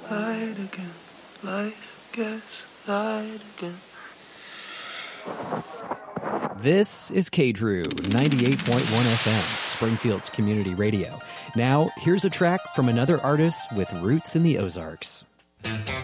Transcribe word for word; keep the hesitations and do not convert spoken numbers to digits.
light again. Life gets light again. This is K D R U ninety-eight point one F M, Springfield's community radio. Now, here's a track from another artist with roots in the Ozarks.